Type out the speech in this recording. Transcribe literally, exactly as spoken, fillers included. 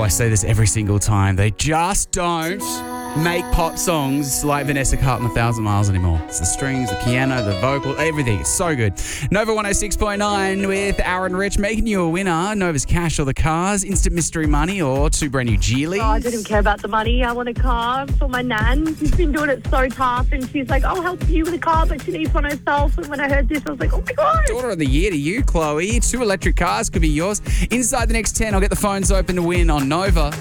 I say this every single time. They just don't make pop songs like Vanessa Carlton A Thousand Miles anymore. It's the strings, the piano, the vocal, everything. It's so good. Nova one oh six point nine with Aaron Rich making you a winner. Nova's cash or the cars, instant mystery money or two brand new Geelys. Oh, I didn't care about the money. I want a car for my nan. She's been doing it so tough, and she's like, I'll help you with a car, but she needs one herself. And when I heard this, I was like, oh my God. Daughter of the year to you, Chloe. Two electric cars could be yours. Inside the next ten, I'll get the phones open to win on Nova.